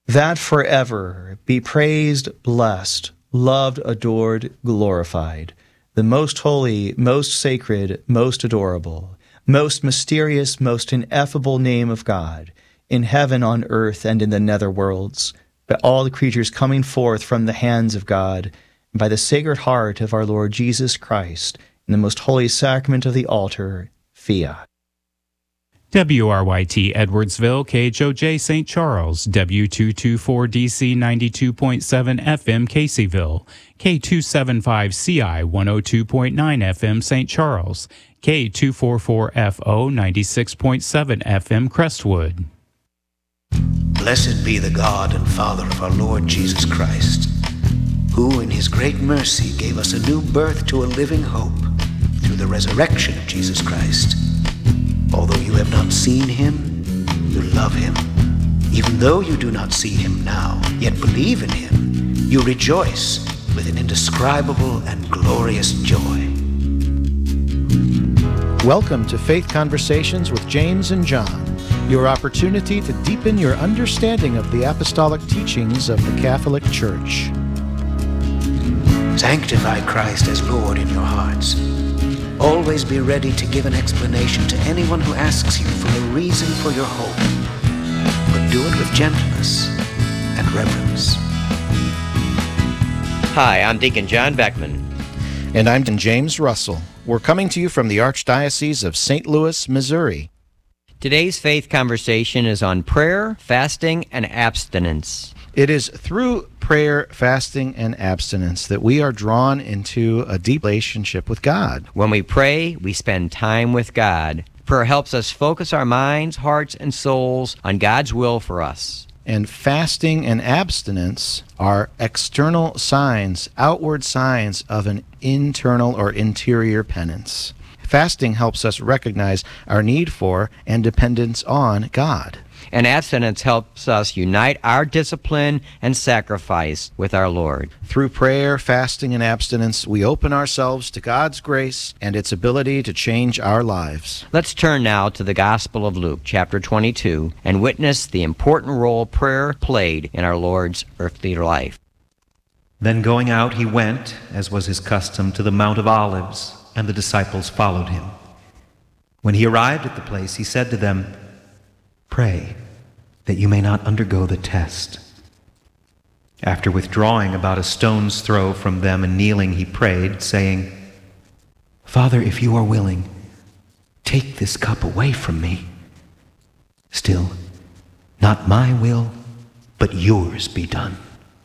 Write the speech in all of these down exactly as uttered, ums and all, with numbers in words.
that forever be praised, blessed, loved, adored, glorified, the most holy, most sacred, most adorable, most mysterious, most ineffable name of God, in heaven, on earth, and in the nether worlds, by all the creatures coming forth from the hands of God, and by the Sacred Heart of our Lord Jesus Christ, in the most holy sacrament of the altar, fiat. W R Y T Edwardsville, K H O J Saint Charles, W two twenty-four D C ninety-two point seven F M Caseyville, K two seventy-five C I one oh two point nine F M Saint Charles, K two forty-four F O ninety-six point seven F M Crestwood. Blessed be the God and Father of our Lord Jesus Christ, who in his great mercy gave us a new birth to a living hope through the resurrection of Jesus Christ. Although you have not seen him, you love him. Even though you do not see him now, yet believe in him, you rejoice with an indescribable and glorious joy. Welcome to Faith Conversations with James and John, your opportunity to deepen your understanding of the apostolic teachings of the Catholic Church. Sanctify Christ as Lord in your hearts. Always be ready to give an explanation to anyone who asks you for the reason for your hope, but do it with gentleness and reverence. Hi, I'm Deacon John Beckman. And I'm Deacon James Russell. We're coming to you from the Archdiocese of Saint Louis, Missouri. Today's faith conversation is on prayer, fasting, and abstinence. It is through prayer, fasting, and abstinence that we are drawn into a deep relationship with God. When we pray, we spend time with God. Prayer helps us focus our minds, hearts, and souls on God's will for us. And fasting and abstinence are external signs, outward signs of an internal or interior penance. Fasting helps us recognize our need for and dependence on God. And abstinence helps us unite our discipline and sacrifice with our Lord. Through prayer, fasting, and abstinence, we open ourselves to God's grace and its ability to change our lives. Let's turn now to the Gospel of Luke, chapter twenty-two, and witness the important role prayer played in our Lord's earthly life. Then going out, he went, as was his custom, to the Mount of Olives, and the disciples followed him. When he arrived at the place, he said to them, "Pray that you may not undergo the test." After withdrawing about a stone's throw from them and kneeling, he prayed, saying, "Father, if you are willing, take this cup away from me. Still, not my will, but yours be done."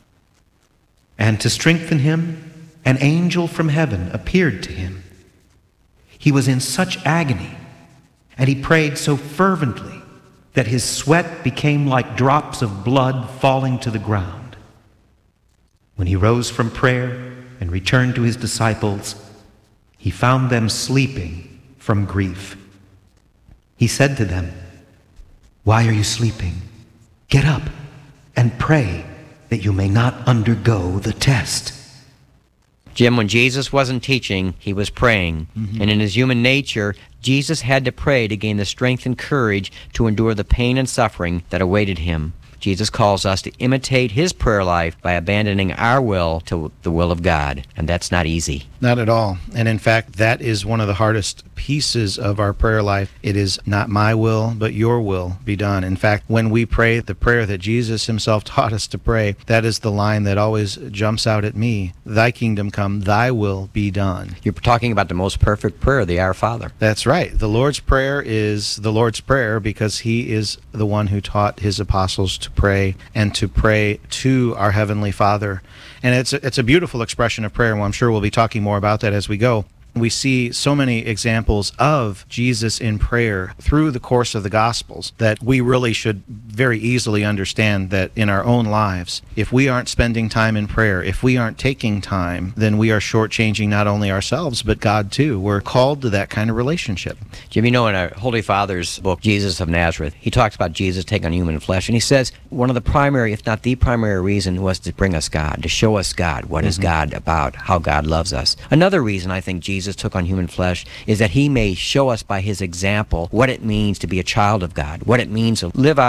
And to strengthen him, an angel from heaven appeared to him. He was in such agony, and he prayed so fervently that his sweat became like drops of blood falling to the ground. When he rose from prayer and returned to his disciples, he found them sleeping from grief. He said to them, "Why are you sleeping? Get up and pray that you may not undergo the test." Jim, when Jesus wasn't teaching, he was praying. Mm-hmm. And in his human nature, Jesus had to pray to gain the strength and courage to endure the pain and suffering that awaited him. Jesus calls us to imitate his prayer life by abandoning our will to the will of God, and that's not easy. Not at all. And in fact, that is one of the hardest pieces of our prayer life. It is not my will, but your will be done. In fact, when we pray the prayer that Jesus himself taught us to pray, that is the line that always jumps out at me. Thy kingdom come, thy will be done. You're talking about the most perfect prayer, the Our Father. That's right. The Lord's Prayer is the Lord's Prayer because he is the one who taught his apostles to pray and to pray to our Heavenly Father. And it's a, it's a beautiful expression of prayer, and I'm sure we'll be talking more about that as we go. We see so many examples of Jesus in prayer through the course of the Gospels that we really should very easily understand that in our own lives, if we aren't spending time in prayer, if we aren't taking time, then we are shortchanging not only ourselves, but God too. We're called to that kind of relationship. Jim, you know, in our Holy Father's book, Jesus of Nazareth, he talks about Jesus taking on human flesh, and he says one of the primary, if not the primary reason was to bring us God, to show us God. What mm-hmm. is God about? How God loves us. Another reason I think Jesus Jesus took on human flesh is that he may show us by his example what it means to be a child of God, what it means to live out our lives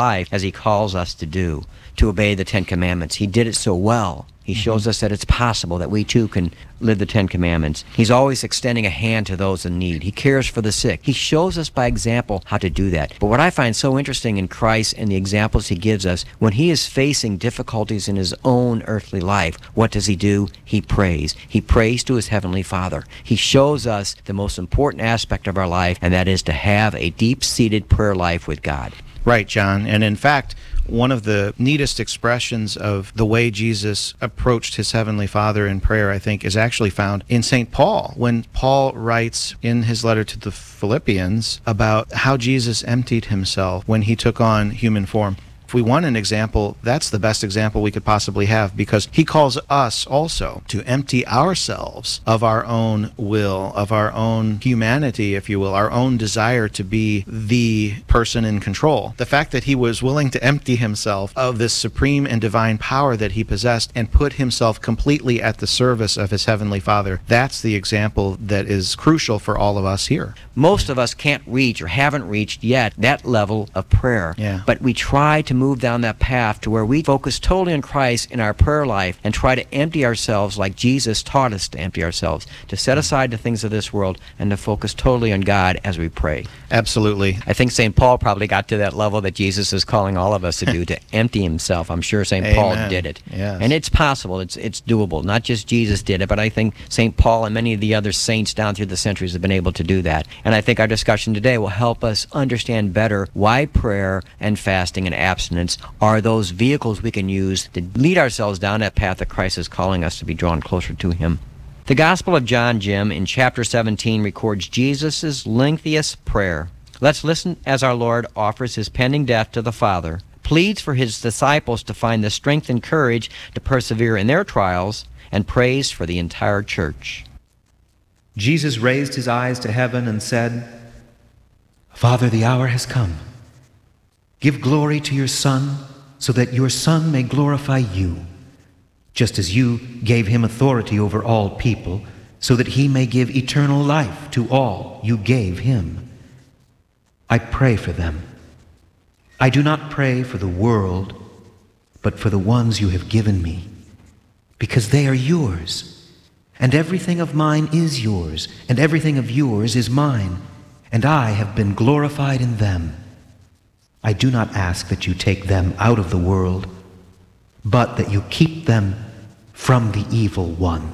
life as he calls us to do, to obey the Ten Commandments. He did it so well. He shows us that it's possible that we too can live the Ten Commandments. He's always extending a hand to those in need. He cares for the sick. He shows us by example how to do that. But what I find so interesting in Christ and the examples he gives us, when he is facing difficulties in his own earthly life, what does he do? He prays. He prays to his heavenly Father. He shows us the most important aspect of our life, and that is to have a deep-seated prayer life with God. Right, John. And in fact, one of the neatest expressions of the way Jesus approached his heavenly Father in prayer, I think, is actually found in Saint Paul, when Paul writes in his letter to the Philippians about how Jesus emptied himself when he took on human form. If we want an example, that's the best example we could possibly have, because he calls us also to empty ourselves of our own will, of our own humanity, if you will, our own desire to be the person in control. The fact that he was willing to empty himself of this supreme and divine power that he possessed and put himself completely at the service of his heavenly Father, that's the example that is crucial for all of us here. Most of us can't reach or haven't reached yet that level of prayer, Yeah. but we try to move down that path to where we focus totally on Christ in our prayer life and try to empty ourselves like Jesus taught us to empty ourselves, to set aside the things of this world and to focus totally on God as we pray. Absolutely. I think Saint Paul probably got to that level that Jesus is calling all of us to do, to empty himself. I'm sure Saint Paul Amen. did it. Yes. And it's possible. It's it's doable. Not just Jesus did it, but I think Saint Paul and many of the other saints down through the centuries have been able to do that. And I think our discussion today will help us understand better why prayer and fasting and abstinence are those vehicles we can use to lead ourselves down that path that Christ is calling us to be drawn closer to him. The Gospel of John, Jim, in chapter seventeen records Jesus' lengthiest prayer. Let's listen as our Lord offers his pending death to the Father, pleads for his disciples to find the strength and courage to persevere in their trials, and prays for the entire church. Jesus raised his eyes to heaven and said, Father, the hour has come. Give glory to your Son, so that your Son may glorify you, just as you gave him authority over all people, so that he may give eternal life to all you gave him. I pray for them. I do not pray for the world, but for the ones you have given me, because they are yours, and everything of mine is yours, and everything of yours is mine, and I have been glorified in them. I do not ask that you take them out of the world, but that you keep them from the evil one.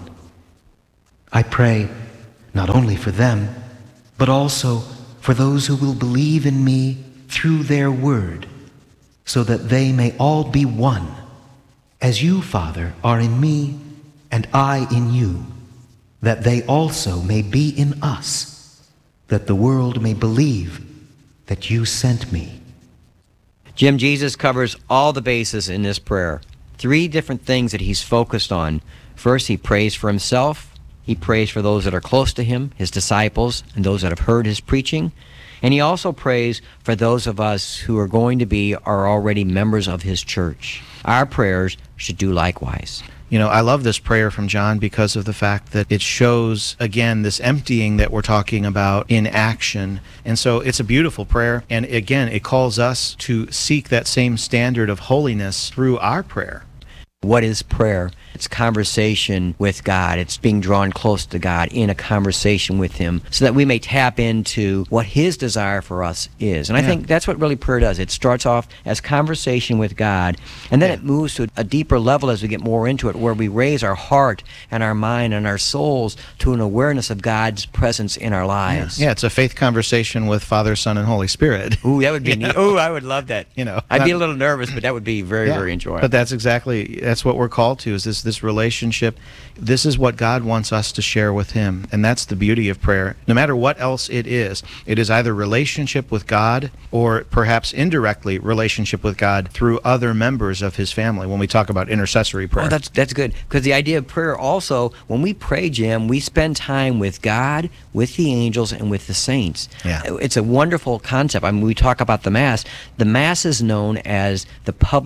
I pray not only for them, but also for those who will believe in me through their word, so that they may all be one, as you, Father, are in me and I in you, that they also may be in us, that the world may believe that you sent me. Jim, Jesus covers all the bases in this prayer. Three different things that he's focused on. First, he prays for himself. He prays for those that are close to him, his disciples, and those that have heard his preaching. And he also prays for those of us who are going to be, are already members of his church. Our prayers should do likewise. You know, I love this prayer from John because of the fact that it shows, again, this emptying that we're talking about in action. And so it's a beautiful prayer. And again, it calls us to seek that same standard of holiness through our prayer. What is prayer? It's conversation with God. It's being drawn close to God in a conversation with him so that we may tap into what his desire for us is. And I Yeah. think that's what really prayer does. It starts off as conversation with God, and then Yeah. it moves to a deeper level as we get more into it, where we raise our heart and our mind and our souls to an awareness of God's presence in our lives. Yeah, it's a faith conversation with Father, Son, and Holy Spirit. Ooh, that would be You neat. know? Ooh, I would love that. You know, I'd be not- a little nervous, but that would be very, Yeah, very enjoyable. But that's exactly, that's what we're called to, is this this relationship. This is what God wants us to share with him, and that's the beauty of prayer. No matter what else it is, it is either relationship with God or perhaps indirectly relationship with God through other members of his family when we talk about intercessory prayer. Oh, that's that's good. Because the idea of prayer also, when we pray, Jim, we spend time with God, with the angels, and with the saints. Yeah. It's a wonderful concept. I mean, we talk about the Mass. The Mass is known as the public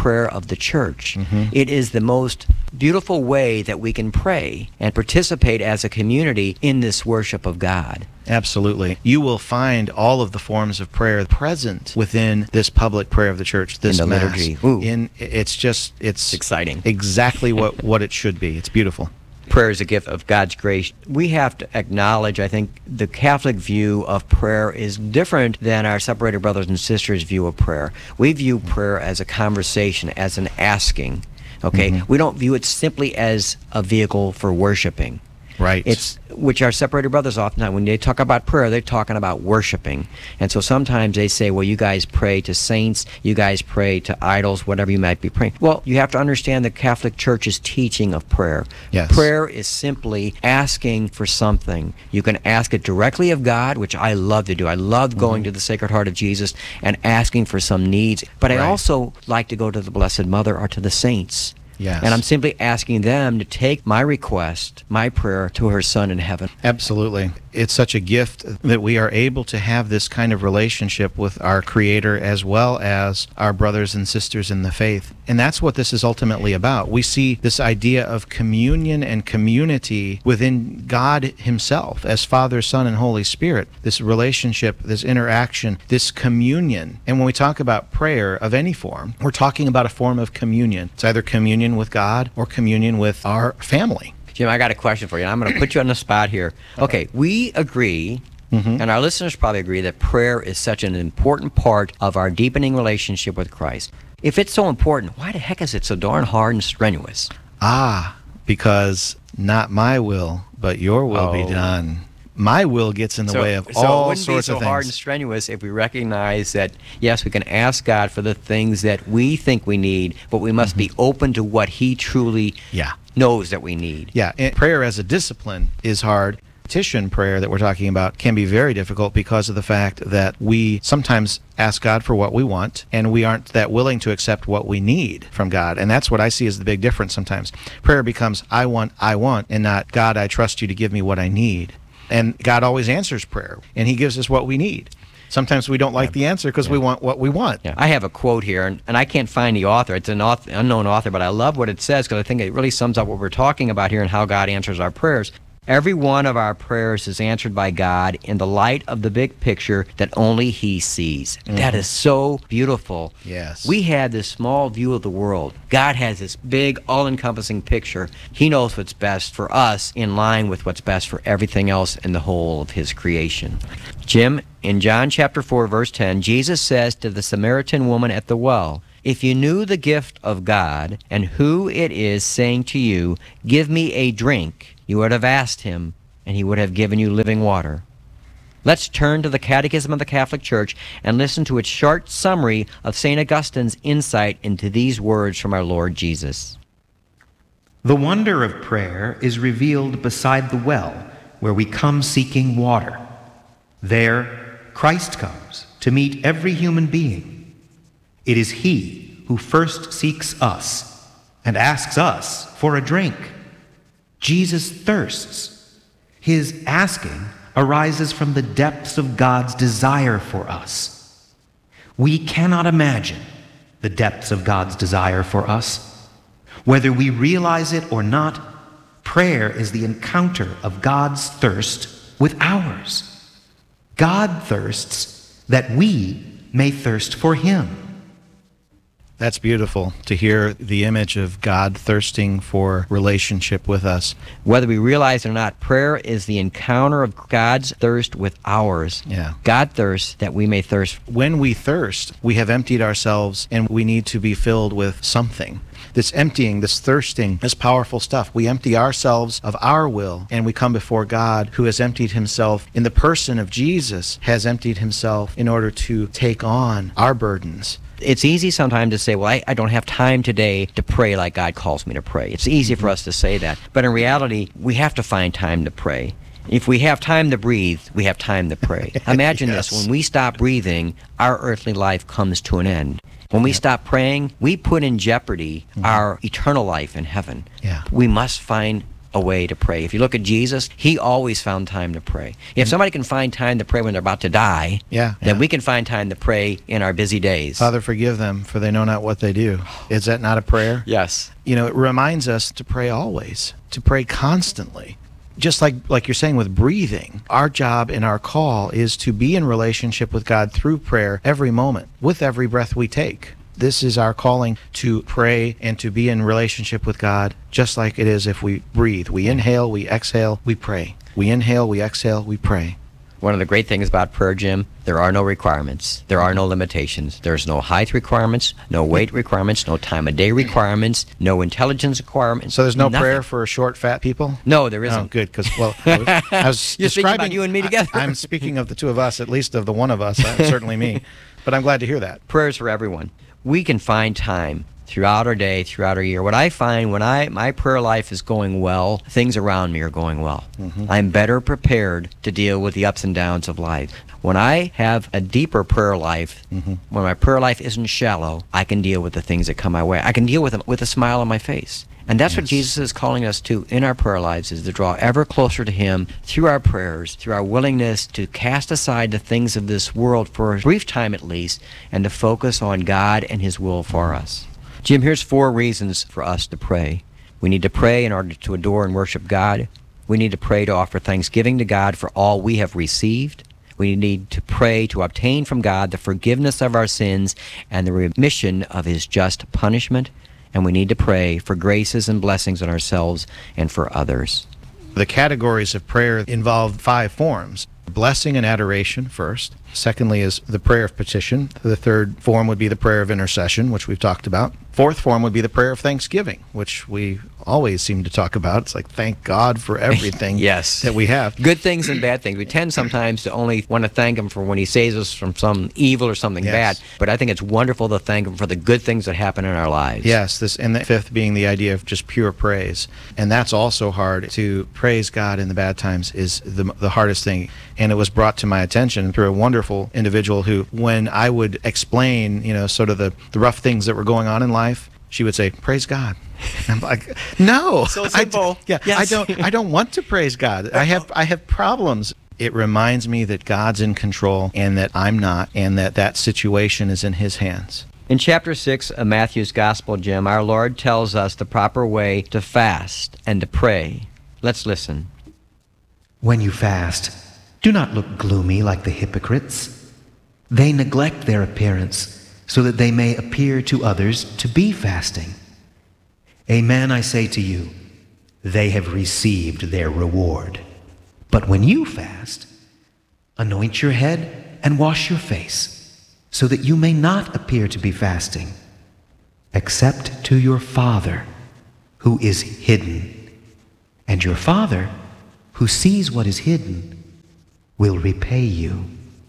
prayer of the church. Mhm. It is the most beautiful way that we can pray and participate as a community in this worship of God. Absolutely. You will find all of the forms of prayer present within this public prayer of the church, this In the Mass. liturgy. Ooh. In it's just it's It's exciting. exactly what what it should be. It's beautiful. Prayer is a gift of God's grace. We have to acknowledge, I think, the Catholic view of prayer is different than our separated brothers and sisters' view of prayer. We view prayer as a conversation, as an asking. Okay? Mhm. We don't view it simply as a vehicle for worshiping. Right. It's which our separated brothers oftentimes, when they talk about prayer, they're talking about worshiping. And so sometimes they say, well, you guys pray to saints, you guys pray to idols, whatever you might be praying. Well, you have to understand the Catholic Church's teaching of prayer. Yes. Prayer is simply asking for something. You can ask it directly of God, which I love to do. I love going Mhm. to the Sacred Heart of Jesus and asking for some needs. But I Right. also like to go to the Blessed Mother or to the saints. Yes. And I'm simply asking them to take my request, my prayer, to her Son in heaven. Absolutely. It's such a gift that we are able to have this kind of relationship with our Creator as well as our brothers and sisters in the faith. And that's what this is ultimately about. We see this idea of communion and community within God Himself as Father, Son, and Holy Spirit. This relationship, this interaction, this communion. And when we talk about prayer of any form, we're talking about a form of communion. It's either communion with God or communion with our family. Jim, I got a question for you. I'm going to put you on the spot here. Okay, we agree, Mhm. and our listeners probably agree, that prayer is such an important part of our deepening relationship with Christ. If it's so important, why the heck is it so darn hard and strenuous? Ah, because not my will, but your will be Oh. done. My will gets in the so, way of so all it wouldn't sorts be so of hard and things. strenuous if we recognize that, yes, we can ask God for the things that we think we need, but we must be open to what He truly Yeah. knows that we need. Yeah, and prayer as a discipline is hard. Petition prayer that we're talking about can be very difficult because of the fact that we sometimes ask God for what we want and we aren't that willing to accept what we need from God. And that's what I see as the big difference sometimes. Prayer becomes I want, I want, and not God, I trust you to give me what I need. And God always answers prayer, and He gives us what we need. Sometimes we don't like the answer because we want what we want. Yeah. I have a quote here, and, and I can't find the author. It's an author, unknown author, but I love what it says because I think it really sums up what we're talking about here and how God answers our prayers. Every one of our prayers is answered by God in the light of the big picture that only He sees. Mm-hmm. That is so beautiful. Yes. We have this small view of the world. God has this big, all-encompassing picture. He knows what's best for us in line with what's best for everything else in the whole of His creation. Jim, in John chapter four, verse ten, Jesus says to the Samaritan woman at the well, "If you knew the gift of God and who it is saying to you, 'Give me a drink,' you would have asked Him, and He would have given you living water." Let's turn to the Catechism of the Catholic Church and listen to its short summary of Saint Augustine's insight into these words from our Lord Jesus. The wonder of prayer is revealed beside the well, where we come seeking water. There, Christ comes to meet every human being. It is He who first seeks us and asks us for a drink. Jesus thirsts. His asking arises from the depths of God's desire for us. We cannot imagine the depths of God's desire for us. Whether we realize it or not, prayer is the encounter of God's thirst with ours. God thirsts that we may thirst for Him. That's beautiful to hear the image of God thirsting for relationship with us. Whether we realize it or not, prayer is the encounter of God's thirst with ours. Yeah. God thirsts that we may thirst. When we thirst, we have emptied ourselves and we need to be filled with something. This emptying, this thirsting, this powerful stuff. We empty ourselves of our will and we come before God, who has emptied Himself in the person of Jesus, has emptied Himself in order to take on our burdens. It's easy sometimes to say, well, I, I don't have time today to pray like God calls me to pray. It's easy for us to say that. But in reality, we have to find time to pray. If we have time to breathe, we have time to pray. Imagine Yes. this. When we stop breathing, our earthly life comes to an end. When we stop praying, we put in jeopardy Mm-hmm. our eternal life in heaven. Yeah. We must find a way to pray. If you look at Jesus, he always found time to pray. If somebody can find time to pray when they're about to die, Yeah, then yeah. we can find time to pray in our busy days. Father, forgive them, for they know not what they do. Is that not a prayer? Yes. You know, it reminds us to pray always, to pray constantly. Just like, like you're saying with breathing, our job and our call is to be in relationship with God through prayer every moment, with every breath we take. This is our calling, to pray and to be in relationship with God, just like it is if we breathe. We inhale, we exhale, we pray. We inhale, we exhale, we pray. One of the great things about prayer, Jim, there are no requirements. There are no limitations. There's no height requirements, no weight requirements, no time of day requirements, no intelligence requirements. So there's no nothing. prayer for short, fat people? No, there isn't. Oh, good, because, well, I was, I was You're speaking about describing... you and me together. I, I'm speaking of the two of us, at least of the one of us, uh, certainly me. But I'm glad to hear that. Prayers for everyone. We can find time throughout our day, throughout our year. What I find when I my prayer life is going well, things around me are going well. Mm-hmm. I'm better prepared to deal with the ups and downs of life. When I have a deeper prayer life, mm-hmm. when my prayer life isn't shallow, I can deal with the things that come my way. I can deal with them with a smile on my face. And that's yes. what Jesus is calling us to in our prayer lives, is to draw ever closer to him through our prayers, through our willingness to cast aside the things of this world for a brief time at least, and to focus on God and his will for us. Jim, here's four reasons for us to pray. We need to pray in order to adore and worship God. We need to pray to offer thanksgiving to God for all we have received. We need to pray to obtain from God the forgiveness of our sins and the remission of his just punishment. And we need to pray for graces and blessings on ourselves and for others. The categories of prayer involve five forms. Blessing and adoration first. Secondly is the prayer of petition. The third form would be the prayer of intercession, which we've talked about. Fourth form would be the prayer of thanksgiving, which we always seem to talk about. It's like, thank God for everything yes. that we have. Good things and bad things. We tend sometimes to only want to thank him for when he saves us from some evil or something yes. bad. But I think it's wonderful to thank him for the good things that happen in our lives. Yes, this, and the fifth being the idea of just pure praise. And that's also hard. To praise God in the bad times is the, the hardest thing. And it was brought to my attention through a wonderful individual who, when I would explain, you know, sort of the, the rough things that were going on in life, she would say, praise God. And I'm like, no. So simple. I, yeah, yes. I don't I don't want to praise God. I have I have problems. It reminds me that God's in control and that I'm not, and that that situation is in his hands. In chapter six of Matthew's Gospel, Jim, our Lord tells us the proper way to fast and to pray. Let's listen. When you fast, do not look gloomy like the hypocrites. They neglect their appearance so that they may appear to others to be fasting. Amen, I say to you, they have received their reward. But when you fast, anoint your head and wash your face, so that you may not appear to be fasting, except to your Father who is hidden. And your Father, who sees what is hidden, will repay you.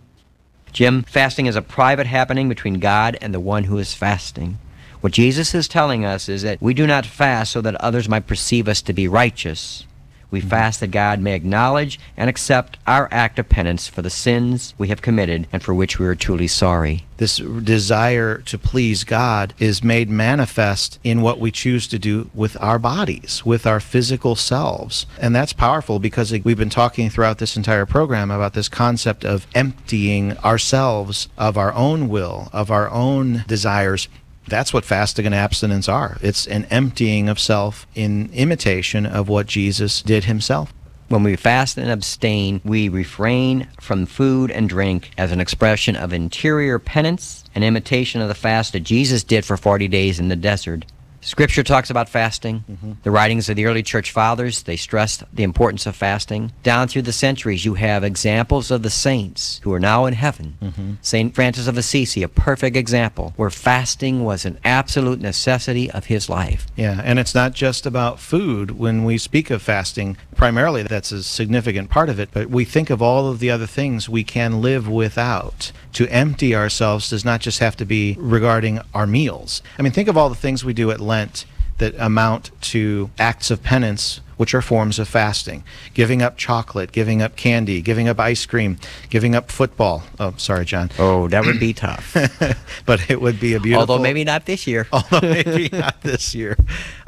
Jim, fasting is a private happening between God and the one who is fasting. What Jesus is telling us is that we do not fast so that others might perceive us to be righteous. We fast that God may acknowledge and accept our act of penance for the sins we have committed and for which we are truly sorry. This desire to please God is made manifest in what we choose to do with our bodies, with our physical selves. And that's powerful because we've been talking throughout this entire program about this concept of emptying ourselves of our own will, of our own desires. That's what fasting and abstinence are. It's an emptying of self in imitation of what Jesus did himself. When we fast and abstain, we refrain from food and drink as an expression of interior penance, an imitation of the fast that Jesus did for forty days in the desert. Scripture talks about fasting. Mm-hmm. The writings of the early church fathers, they stressed the importance of fasting. Down through the centuries, you have examples of the saints who are now in heaven. Mm-hmm. Saint Francis of Assisi, a perfect example, where fasting was an absolute necessity of his life. Yeah, and it's not just about food. When we speak of fasting, primarily that's a significant part of it, but we think of all of the other things we can live without. To empty ourselves does not just have to be regarding our meals. I mean, think of all the things we do at Lent that amount to acts of penance, which are forms of fasting. Giving up chocolate, giving up candy, giving up ice cream, giving up football. Oh, sorry, John. Oh, that would be tough. But it would be a beautiful... Although maybe not this year. Although maybe not this year.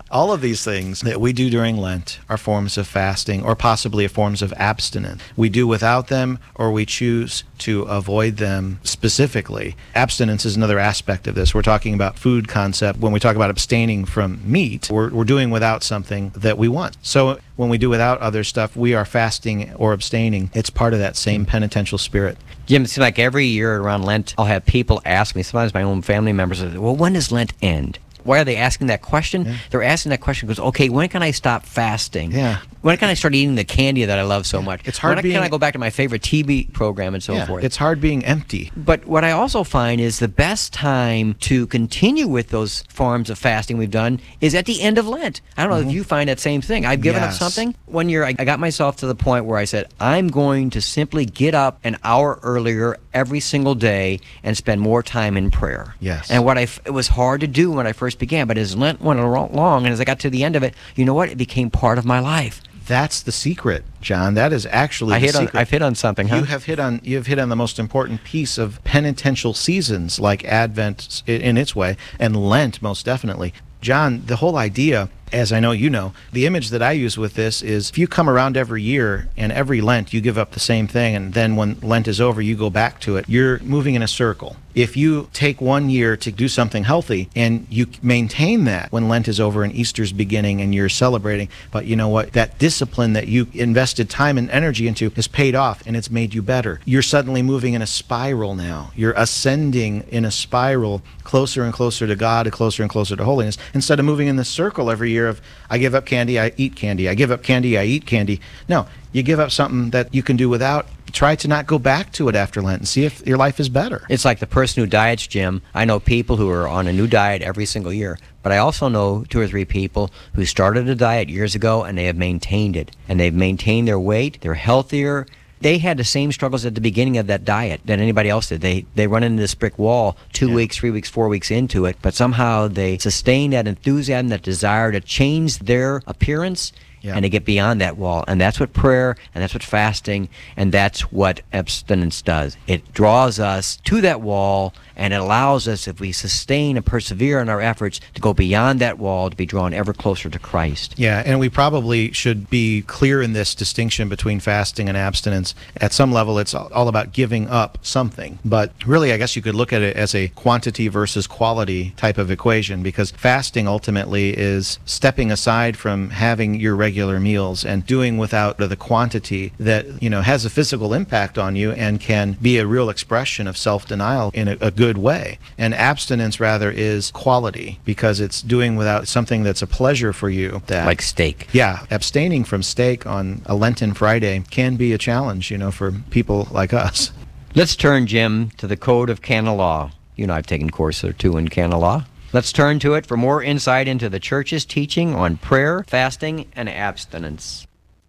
All of these things that we do during Lent are forms of fasting or possibly forms of abstinence. We do without them or we choose to avoid them specifically. Abstinence is another aspect of this. We're talking about food concept. When we talk about abstaining from meat, we're, we're doing without something that we want. So when we do without other stuff, we are fasting or abstaining. It's part of that same penitential spirit. Jim, it seems like every year around Lent, I'll have people ask me, sometimes my own family members, well, when does Lent end? Why are they asking that question? Yeah. They're asking that question because, okay, when can I stop fasting? Yeah. When can I start eating the candy that I love so much? It's hard when being, can I go back to my favorite T V program and so yeah, forth? It's hard being empty. But what I also find is the best time to continue with those forms of fasting we've done is at the end of Lent. I don't know mm-hmm. if you find that same thing. I've given yes. up something. One year I got myself to the point where I said, I'm going to simply get up an hour earlier every single day and spend more time in prayer. Yes. And what I f- it was hard to do when I first began, but as Lent went along and as I got to the end of it, you know what? It became part of my life. That's the secret, John. That is actually I the hit secret. On, I've hit on something, huh? You have hit on you've hit on the most important piece of penitential seasons like Advent in its way and Lent most definitely. John, the whole idea, as I know you know, the image that I use with this is if you come around every year and every Lent you give up the same thing and then when Lent is over you go back to it, you're moving in a circle. If you take one year to do something healthy and you maintain that when Lent is over and Easter's beginning and you're celebrating, but you know what, that discipline that you invested time and energy into has paid off and it's made you better. You're suddenly moving in a spiral now. You're ascending in a spiral closer and closer to God and closer and closer to holiness instead of moving in this circle every year of I give up candy, I eat candy, I give up candy, I eat candy. No, you give up something that you can do without. Try to not go back to it after Lent and see if your life is better. It's like the person who diets, Jim. I know people who are on a new diet every single year, but I also know two or three people who started a diet years ago and they have maintained it. And they've maintained their weight, they're healthier. They had the same struggles at the beginning of that diet that anybody else did. They they run into this brick wall two yeah. weeks, three weeks, four weeks into it, but somehow they sustain that enthusiasm, that desire to change their appearance. Yeah. And to get beyond that wall. And that's what prayer, and that's what fasting, and that's what abstinence does. It draws us to that wall, and it allows us, if we sustain and persevere in our efforts, to go beyond that wall, to be drawn ever closer to Christ. Yeah, and we probably should be clear in this distinction between fasting and abstinence. At some level, it's all about giving up something. But really, I guess you could look at it as a quantity versus quality type of equation, because fasting ultimately is stepping aside from having your regular meals and doing without the quantity that, you know, has a physical impact on you and can be a real expression of self-denial in a, a good way. And abstinence rather is quality because it's doing without something that's a pleasure for you. That, like steak. Yeah, abstaining from steak on a Lenten Friday can be a challenge, you know, for people like us. Let's turn, Jim, to the Code of Canon Law. You know, I've taken a course or two in canon law. Let's turn to it for more insight into the Church's teaching on prayer, fasting, and abstinence.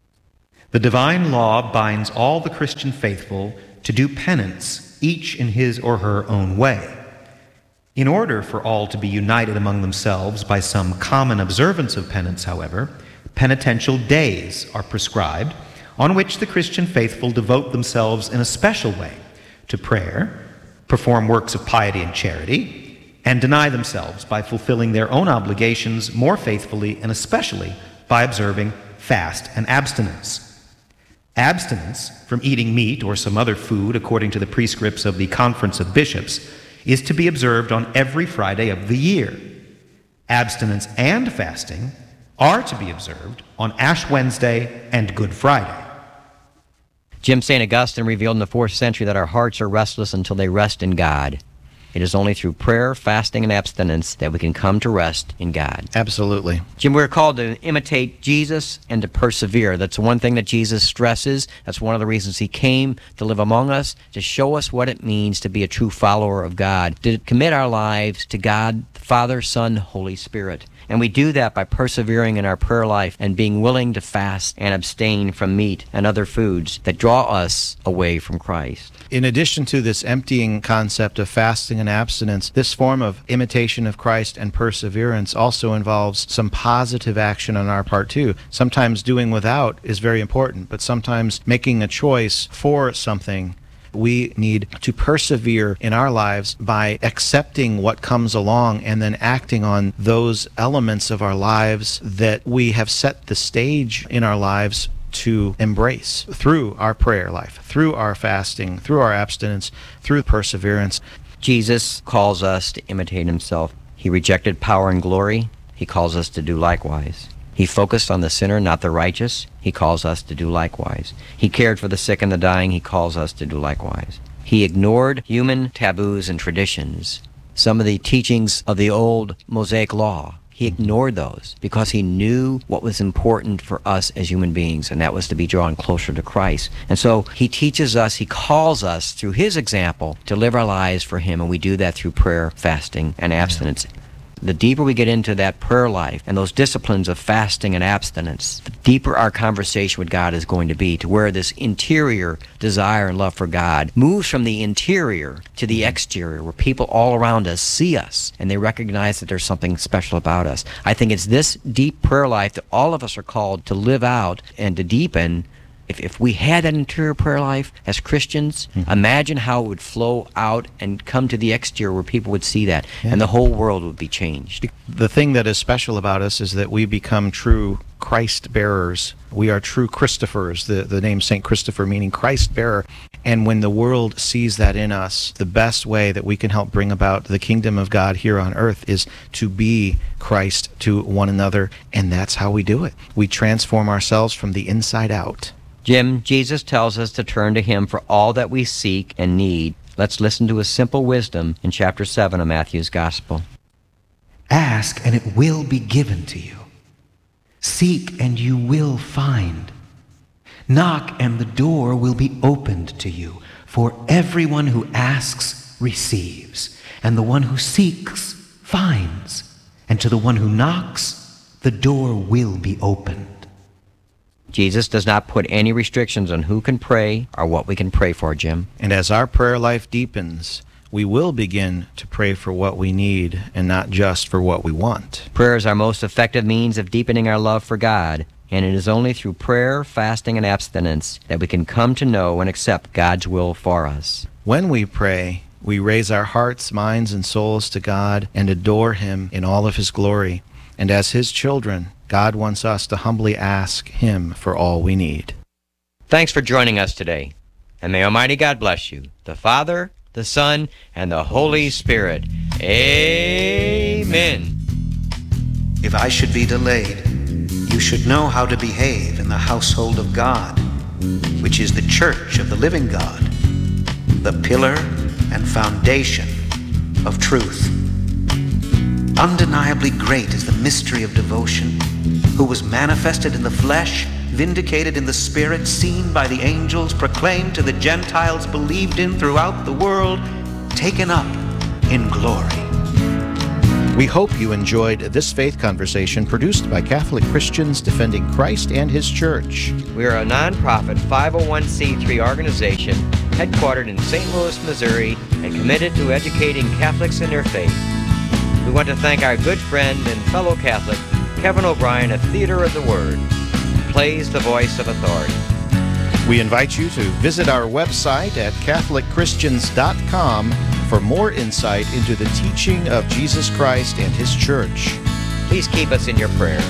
The divine law binds all the Christian faithful to do penance, each in his or her own way. In order for all to be united among themselves by some common observance of penance, however, penitential days are prescribed on which the Christian faithful devote themselves in a special way to prayer, perform works of piety and charity, and deny themselves by fulfilling their own obligations more faithfully and especially by observing fast and abstinence. Abstinence from eating meat or some other food according to the prescripts of the Conference of Bishops is to be observed on every Friday of the year. Abstinence and fasting are to be observed on Ash Wednesday and Good Friday. Jim, Saint Augustine revealed in the fourth century that our hearts are restless until they rest in God. It is only through prayer, fasting, and abstinence that we can come to rest in God. Absolutely. Jim, we're called to imitate Jesus and to persevere. That's one thing that Jesus stresses. That's one of the reasons he came to live among us, to show us what it means to be a true follower of God, to commit our lives to God, the Father, Son, Holy Spirit. And we do that by persevering in our prayer life and being willing to fast and abstain from meat and other foods that draw us away from Christ. In addition to this emptying concept of fasting and abstinence, this form of imitation of Christ and perseverance also involves some positive action on our part too. Sometimes doing without is very important, but sometimes making a choice for something We need to persevere in our lives by accepting what comes along and then acting on those elements of our lives that we have set the stage in our lives to embrace through our prayer life, through our fasting, through our abstinence, through perseverance. Jesus calls us to imitate himself. He rejected power and glory. He calls us to do likewise. He focused on the sinner, not the righteous. He calls us to do likewise. He cared for the sick and the dying. He calls us to do likewise. He ignored human taboos and traditions, some of the teachings of the old Mosaic law. He ignored those because he knew what was important for us as human beings, and that was to be drawn closer to Christ. And so he teaches us, he calls us through his example to live our lives for him, and we do that through prayer, fasting, and abstinence. Yeah. The deeper we get into that prayer life and those disciplines of fasting and abstinence, the deeper our conversation with God is going to be, to where this interior desire and love for God moves from the interior to the exterior, where people all around us see us and they recognize that there's something special about us. I think it's this deep prayer life that all of us are called to live out and to deepen. If, if we had that interior prayer life as Christians, mm-hmm. imagine how it would flow out and come to the exterior where people would see that, yeah. and the whole world would be changed. The thing that is special about us is that we become true Christ bearers. We are true Christophers, the, the name Saint Christopher meaning Christ bearer. And when the world sees that in us, the best way that we can help bring about the kingdom of God here on earth is to be Christ to one another, and that's how we do it. We transform ourselves from the inside out. Jim, Jesus tells us to turn to him for all that we seek and need. Let's listen to his simple wisdom in chapter seven of Matthew's Gospel. Ask, and it will be given to you. Seek, and you will find. Knock, and the door will be opened to you. For everyone who asks receives, and the one who seeks finds, and to the one who knocks, the door will be opened. Jesus does not put any restrictions on who can pray or what we can pray for, Jim. And as our prayer life deepens, we will begin to pray for what we need and not just for what we want. Prayer is our most effective means of deepening our love for God, and it is only through prayer, fasting, and abstinence that we can come to know and accept God's will for us. When we pray, we raise our hearts, minds, and souls to God and adore him in all of his glory. And as his children, God wants us to humbly ask him for all we need. Thanks for joining us today. And may Almighty God bless you, the Father, the Son, and the Holy Spirit. Amen. If I should be delayed, you should know how to behave in the household of God, which is the church of the living God, the pillar and foundation of truth. Undeniably great is the mystery of devotion, who was manifested in the flesh, vindicated in the spirit, seen by the angels, proclaimed to the Gentiles, believed in throughout the world, taken up in glory. We hope you enjoyed this faith conversation produced by Catholic Christians defending Christ and his church. We are a non-profit five oh one c three organization headquartered in Saint Louis, Missouri, and committed to educating Catholics in their faith. We want to thank our good friend and fellow Catholic, Kevin O'Brien of Theater of the Word, who plays the voice of authority. We invite you to visit our website at catholic christians dot com for more insight into the teaching of Jesus Christ and his church. Please keep us in your prayers.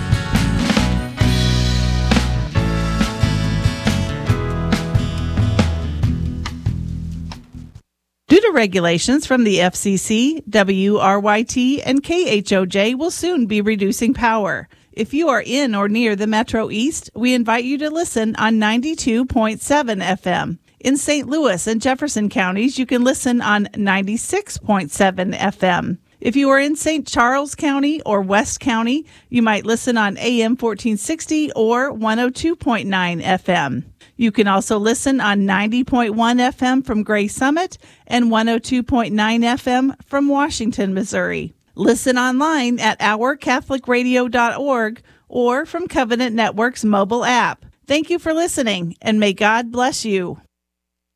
Due to regulations from the F C C, W R Y T and K H O J will soon be reducing power. If you are in or near the Metro East, we invite you to listen on ninety-two point seven F M. In Saint Louis and Jefferson counties, you can listen on ninety-six point seven F M. If you are in Saint Charles County or West County, you might listen on A M fourteen sixty or one oh two point nine F M. You can also listen on ninety point one F M from Gray Summit and one oh two point nine F M from Washington, Missouri. Listen online at our catholic radio dot org or from Covenant Network's mobile app. Thank you for listening, and may God bless you.